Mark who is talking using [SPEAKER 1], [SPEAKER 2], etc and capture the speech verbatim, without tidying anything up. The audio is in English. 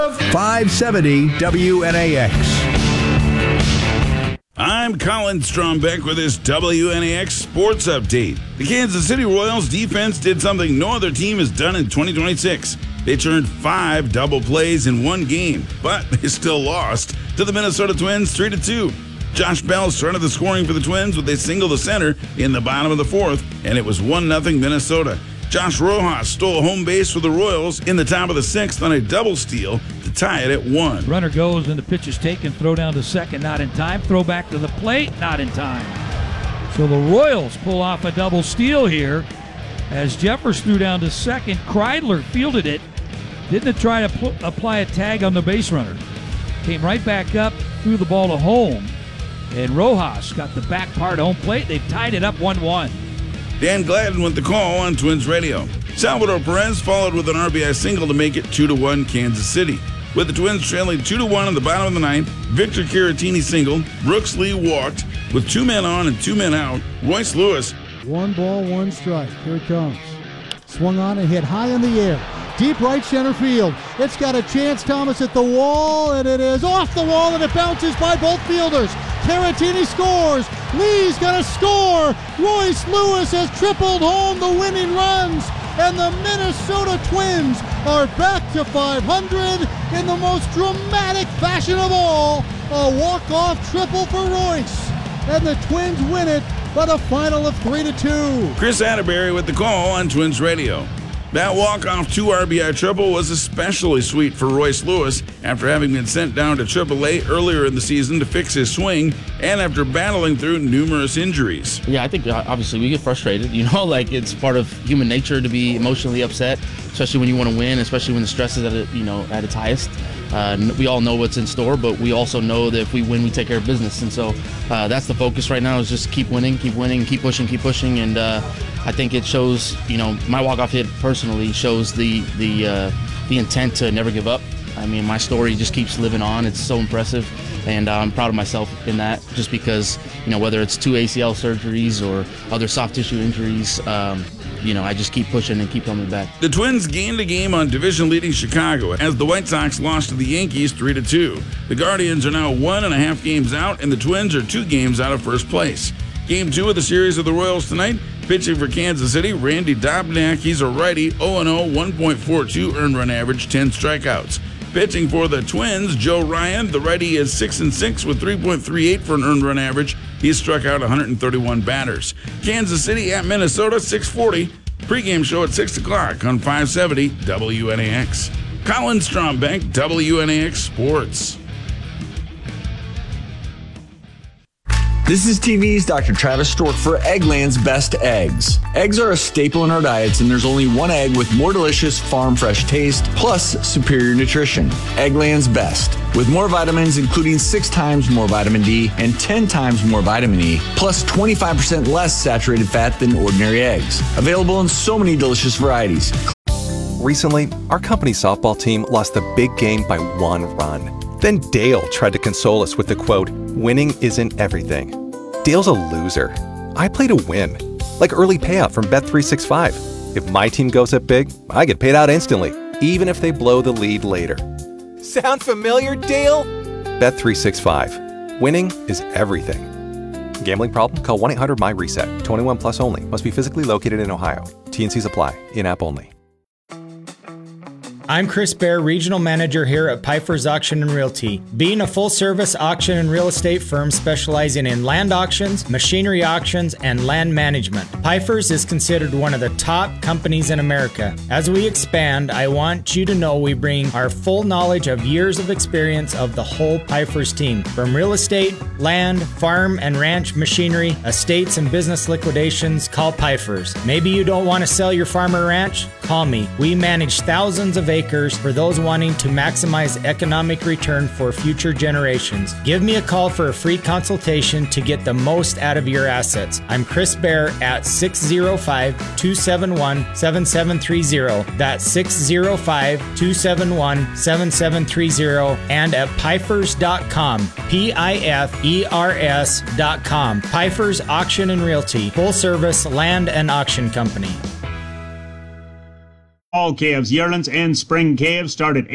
[SPEAKER 1] five seventy W N A X.
[SPEAKER 2] I'm Colin Strombeck with this W N A X Sports Update. The Kansas City Royals defense did something no other team has done in twenty twenty-six. They turned five double plays in one game, but they still lost to the Minnesota Twins three to two. Josh Bell started the scoring for the Twins with a single to center in the bottom of the fourth, and it was one nothing Minnesota. Josh Rojas stole home base for the Royals in the top of the sixth on a double steal to tie it at one.
[SPEAKER 3] Runner goes and the pitch is taken. Throw down to second, not in time. Throw back to the plate, not in time. So the Royals pull off a double steal here as Jeffers threw down to second. Kreidler fielded it. Didn't try to pl- apply a tag on the base runner. Came right back up, threw the ball to home. And Rojas got the back part of home plate. They've tied it up one one.
[SPEAKER 2] Dan Gladden with the call on Twins Radio. Salvador Perez followed with an R B I single to make it two to one Kansas City. With the Twins trailing two to one in the bottom of the ninth, Victor Caratini singled, Brooks Lee walked. With two men on and two men out, Royce Lewis.
[SPEAKER 4] One ball, one strike. Here it comes. Swung on and hit high in the air. Deep right center field. It's got a chance, Thomas, at the wall, and it is off the wall, and it bounces by both fielders. Caratini scores. Lee's going to score. Royce Lewis has tripled home the winning runs, and the Minnesota Twins are back to five hundred in the most dramatic fashion of all. A walk-off triple for Royce, and the Twins win it by a final of three to two.
[SPEAKER 2] Chris Atterbury with the call on Twins Radio. That walk-off two R B I triple was especially sweet for Royce Lewis after having been sent down to triple A earlier in the season to fix his swing and after battling through numerous injuries.
[SPEAKER 5] Yeah, I think uh, obviously we get frustrated. You know, like it's part of human nature to be emotionally upset, especially when you want to win, especially when the stress is at a, you know at its highest. Uh, we all know what's in store, but we also know that if we win, we take care of business. And so uh, that's the focus right now is just keep winning, keep winning, keep pushing, keep pushing. And uh, I think it shows, you know, my walk-off hit personally shows the the uh, the intent to never give up. I mean, my story just keeps living on. It's so impressive, and uh, I'm proud of myself in that just because, you know, whether it's two A C L surgeries or other soft tissue injuries, um, you know, I just keep pushing and keep coming back.
[SPEAKER 2] The Twins gained a game on division-leading Chicago as the White Sox lost to the Yankees three to two. The Guardians are now one and a half games out, and the Twins are two games out of first place. Game two of the series of the Royals tonight. Pitching for Kansas City, Randy Dobnak. He's a righty, oh and oh, one point four two earned run average, ten strikeouts. Pitching for the Twins, Joe Ryan. The righty is six and six with three point three eight for an earned run average. He's struck out one hundred thirty-one batters. Kansas City at Minnesota, six forty. Pre-game show at six o'clock on five seventy W N A X. Colin Strombeck, W N A X Sports.
[SPEAKER 6] This is T V's Doctor Travis Stork for Eggland's Best Eggs. Eggs are a staple in our diets, and there's only one egg with more delicious farm fresh taste plus superior nutrition. Eggland's Best, with more vitamins, including six times more vitamin D and ten times more vitamin E, plus twenty-five percent less saturated fat than ordinary eggs. Available in so many delicious varieties.
[SPEAKER 7] Recently, our company softball team lost the big game by one run. Then Dale tried to console us with the quote, "Winning isn't everything." Dale's a loser. I play to win. Like early payout from Bet three sixty-five. If my team goes up big, I get paid out instantly, even if they blow the lead later. Sound familiar, Dale? Bet three sixty-five. Winning is everything. Gambling problem? Call one eight hundred M Y reset. twenty-one plus only. Must be physically located in Ohio. T and Cs apply. In-app only.
[SPEAKER 8] I'm Chris Bear, Regional Manager here at Pfeiffer's Auction and Realty. Being a full-service auction and real estate firm specializing in land auctions, machinery auctions, and land management, Pfeiffer's is considered one of the top companies in America. As we expand, I want you to know we bring our full knowledge of years of experience of the whole Pfeiffer's team. From real estate, land, farm and ranch machinery, estates and business liquidations, call Pfeiffer's. Maybe you don't want to sell your farm or ranch? Call me. We manage thousands of acres for those wanting to maximize economic return for future generations. Give me a call for a free consultation to get the most out of your assets. I'm Chris Bear at six oh five, two seven one, seven seven three oh. That's six oh five, two seven one, seven seven three oh and at Pfeifers dot com. P I F E R S dot com. Pfeiffer's Auction and Realty. Full service land and auction company.
[SPEAKER 9] All calves, yearlings, and spring calves start at